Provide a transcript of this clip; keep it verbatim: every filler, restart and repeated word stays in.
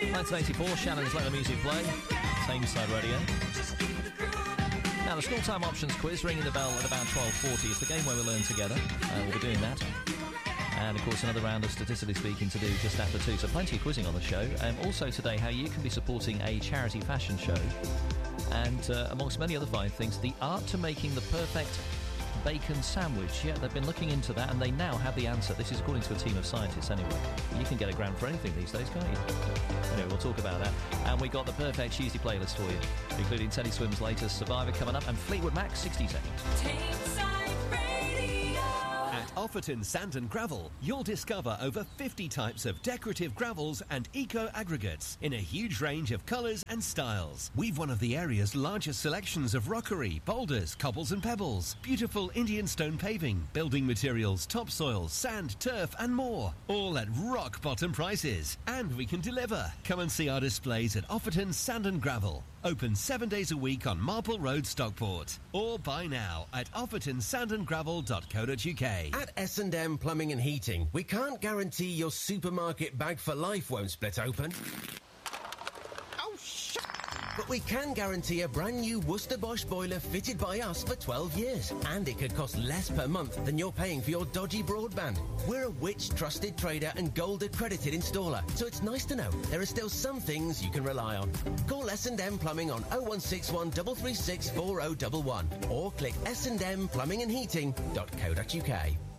nineteen eighty-four, Shannon's Let the Music Play. Tameside Radio. Now, the school time options quiz, ringing the bell at about twelve forty. It's the game where we learn together. Uh, we'll be doing that. And, of course, another round of Statistically Speaking to do just after two. So plenty of quizzing on the show. Um, also today, how you can be supporting a charity fashion show. And, uh, amongst many other fine things, the art to making the perfect bacon sandwich. Yeah, they've been looking into that, and they now have the answer. This is according to a team of scientists, anyway. You can get a grant for anything these days, can't you? Anyway, we'll talk about that. And we got the perfect Tuesday playlist for you, including Teddy Swim's latest Survivor coming up, and Fleetwood Mac's sixty seconds. At Offerton Sand and Gravel, you'll discover over fifty types of decorative gravels and eco-aggregates in a huge range of colours and styles. We've one of the area's largest selections of rockery, boulders, cobbles and pebbles, beautiful Indian stone paving, building materials, topsoil, sand, turf and more. All at rock-bottom prices. And we can deliver. Come and see our displays at Offerton Sand and Gravel. Open seven days a week on Marple Road, Stockport. Or buy now at offerton sand and gravel dot co dot uk. At S and M Plumbing and Heating, we can't guarantee your supermarket bag for life won't split open. Oh, shit! But we can guarantee a brand new Worcester Bosch boiler fitted by us for twelve years. And it could cost less per month than you're paying for your dodgy broadband. We're a Which trusted trader and gold accredited installer, so it's nice to know there are still some things you can rely on. Call S and M Plumbing on oh one six one, three three six, four oh one one or click s and m plumbing and heating dot co dot uk.